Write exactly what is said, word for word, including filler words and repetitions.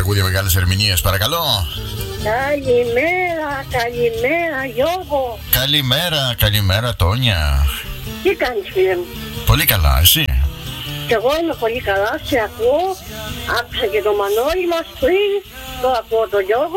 τραγούδια μεγάλες ερμηνείες, παρακαλώ. Καλημέρα, καλημέρα Γιώργο. Καλημέρα, καλημέρα Τόνια. Τι κάνεις φίλε μου? Πολύ καλά, εσύ? Κι εγώ είμαι πολύ καλά, σε ακούω. Άκουσα και το Μανώλη μας πριν. Το ακούω τον Γιώργο.